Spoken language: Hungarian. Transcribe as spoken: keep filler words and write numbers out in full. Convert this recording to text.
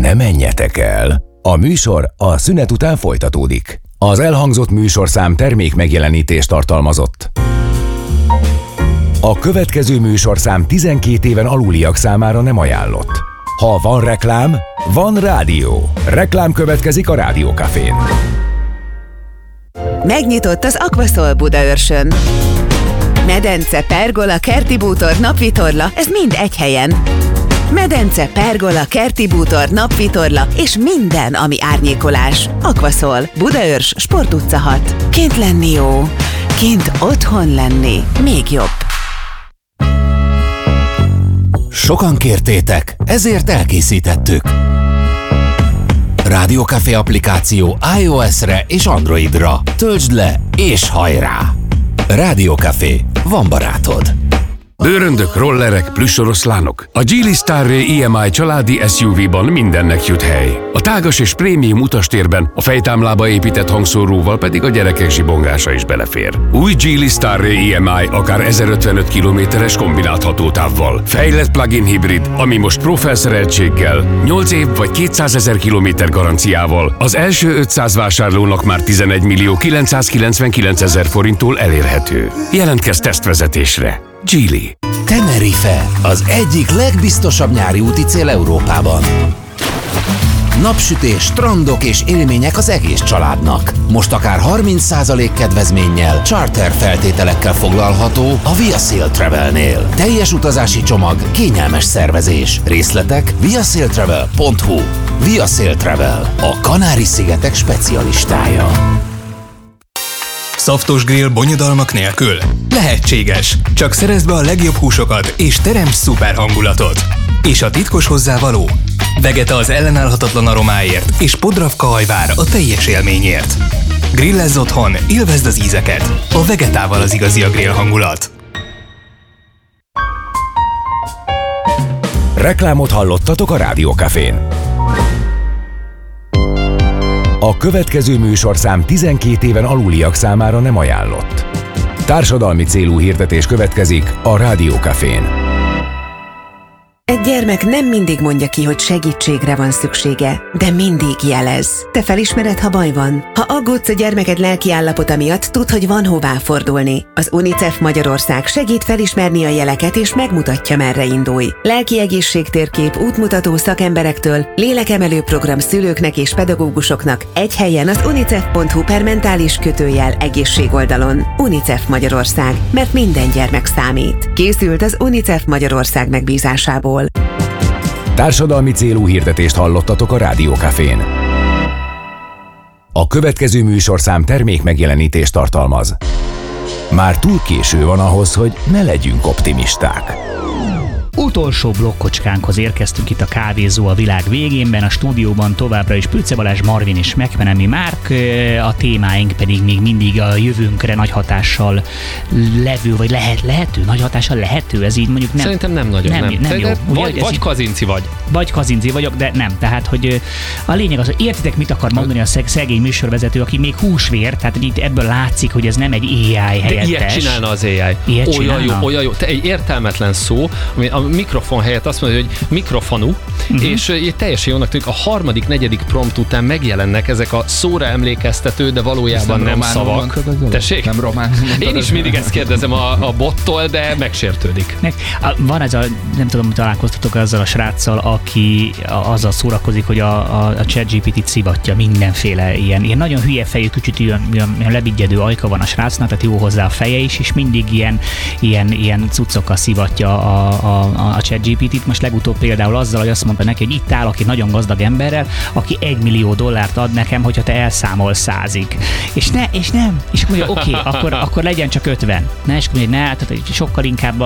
ne menjetek el! A műsor a szünet után folytatódik. Az elhangzott műsorszám termék megjelenítést tartalmazott. A következő műsorszám tizenkét éven aluliak számára nem ajánlott. Ha van reklám, van rádió. Reklám következik a Rádió Cafén. Megnyitott az Aquaszol Budaörsön. Medence, pergola, kerti bútor, napvitorla, ez mind egy helyen. Medence, pergola, kerti bútor, napvitorla és minden, ami árnyékolás. Aquaszol, Budaörs, Sport utca hat. Kint lenni jó, kint otthon lenni még jobb. Sokan kértétek, ezért elkészítettük. Rádió Café applikáció iOS-re és Androidra. Töltsd le és hajrá! Rádió Café, van barátod. Bőröndök, rollerek, plüssoroszlánok. A Geely Starray i em i családi es u vé-ban mindennek jut hely. A tágas és prémium utastérben, a fejtámlába épített hangszóróval pedig a gyerekek zsibongása is belefér. Új Geely Starray i em i akár ezerötvenöt kilométeres kombinált hatótávval. Fejlett plug-in hibrid, ami most Pro felszereltséggel, nyolc év vagy kétszázezer kilométer garanciával az első ötszáz vásárlónak már tizenegy millió kilencszázkilencvenkilencezer forinttól elérhető. Jelentkezz tesztvezetésre! Geely. Tenerife, az egyik legbiztosabb nyári úti cél Európában. Napsütés, strandok és élmények az egész családnak. Most akár harminc százalék kedvezménnyel, charter feltételekkel foglalható a ViaSail Travelnél. Teljes utazási csomag, kényelmes szervezés. Részletek viasailtravel pont hu. ViaSail Travel, a Kanári-szigetek specialistája. Szaftos grill bonyodalmak nélkül? Lehetséges! Csak szerezd be a legjobb húsokat és teremts szuper hangulatot! És a titkos hozzávaló? Vegeta az ellenállhatatlan aromáért és Podravka hajvár a teljes élményért. Grillezz otthon, élvezd az ízeket! A Vegetával az igazi a grill hangulat! Reklámot hallottatok a Rádió Cafén. A következő műsorszám tizenkét éven aluliak számára nem ajánlott. Társadalmi célú hirdetés következik a Rádió Cafén. Egy gyermek nem mindig mondja ki, hogy segítségre van szüksége, de mindig jelez. Te felismered, ha baj van? Ha aggódsz a gyermeked lelki állapota miatt, tudd, hogy van hová fordulni. Az UNICEF Magyarország segít felismerni a jeleket és megmutatja, merre indulj. Lelki egészségtérkép, útmutató szakemberektől, lélekemelő program szülőknek és pedagógusoknak egy helyen az unicef pont hu per mentális kötőjel egészségoldalon. UNICEF Magyarország, mert minden gyermek számít. Készült az UNICEF Magyarország megbízásából. Társadalmi célú hirdetést hallottatok a Rádió Cafén. A következő műsorszám termék megjelenítést tartalmaz. Már túl késő van ahhoz, hogy ne legyünk optimisták. Utolsó blokkocskánkhoz érkeztünk itt a Kávézó a világ végénben, a stúdióban továbbra is Pütze Balázs, Marvin és Megfenemi Márk, a témáink pedig még mindig a jövőnkre nagy hatással levő, vagy lehet, lehető, nagy hatással lehető, ez így mondjuk nem. Szerintem nem nagyon, nem. Nem, nem jó. Vagy, vagy kazinci vagy. Vagy kazinci vagyok, de nem. Tehát, hogy a lényeg az, hogy értitek, mit akar mondani a szeg- szegény műsorvezető, aki még húsvér, tehát itt ebből látszik, hogy ez nem egy á i helyettes. De ilyet csinálna az á i. Ilyet olyan csinálna? jó, olyan jó. Te egy értelmetlen szó, ami a mikrofon helyett azt mondja, hogy mikrofonú, uh-huh. és egy teljesen jónak tűnik, a harmadik, negyedik prompt után megjelennek ezek a szóra emlékeztető, de valójában nem, nem szavak. Tessék? Nem román. Én is mindig ezt kérdezem a, a bottól, de megsértődik. Van ez a, nem tudom, hogy találkoztatok azzal a sráccal, aki azzal szórakozik, hogy a, a, a ChatGPT-t szivatja mindenféle ilyen, ilyen nagyon hülye fejű, kicsit ilyen, ilyen, ilyen lebigyedő ajka van a srácnak, tehát jó hozzá a feje is, és mindig ilyen, ilyen, ilyen cuccokkal szivatja a, a, a ChatGPT-t. Most legutóbb például azzal, hogy azt mondta neki, hogy itt áll, aki nagyon gazdag emberrel, aki egy millió dollárt ad nekem, hogyha te elszámol százig. És ne, és nem. És akkor mondja, oké, okay, akkor, akkor legyen csak ötven. Ne, és akkor mondja, ne, tehát sokkal inkább